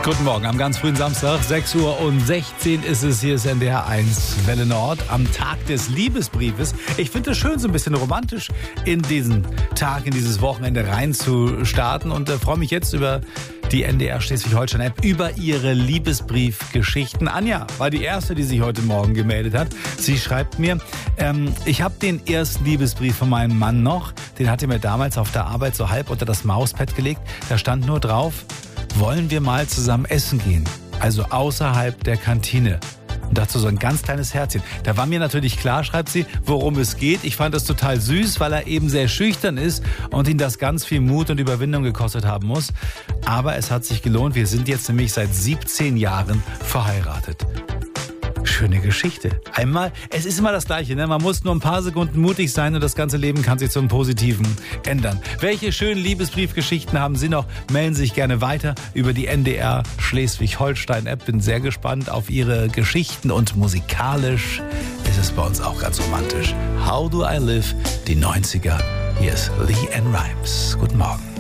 Guten Morgen, am ganz frühen Samstag, 6:16 Uhr ist es, hier ist NDR 1 Welle Nord, am Tag des Liebesbriefes. Ich finde es schön, so ein bisschen romantisch in diesen Tag, in dieses Wochenende reinzustarten und freue mich jetzt über die NDR Schleswig-Holstein-App, über ihre Liebesbriefgeschichten. Anja war die Erste, die sich heute Morgen gemeldet hat. Sie schreibt mir, ich habe den ersten Liebesbrief von meinem Mann noch, den hat er mir damals auf der Arbeit so halb unter das Mauspad gelegt. Da stand nur drauf: Wollen wir mal zusammen essen gehen? Also außerhalb der Kantine. Und dazu so ein ganz kleines Herzchen. Da war mir natürlich klar, schreibt sie, worum es geht. Ich fand das total süß, weil er eben sehr schüchtern ist und ihn das ganz viel Mut und Überwindung gekostet haben muss. Aber es hat sich gelohnt. Wir sind jetzt nämlich seit 17 Jahren verheiratet. Schöne Geschichte. Es ist immer das Gleiche, ne? Man muss nur ein paar Sekunden mutig sein und das ganze Leben kann sich zum Positiven ändern. Welche schönen Liebesbriefgeschichten haben Sie noch? Melden Sie sich gerne weiter über die NDR Schleswig-Holstein-App. Bin sehr gespannt auf Ihre Geschichten und musikalisch ist es bei uns auch ganz romantisch. How Do I Live? Die 90er. Hier ist LeAnn Rimes. Guten Morgen.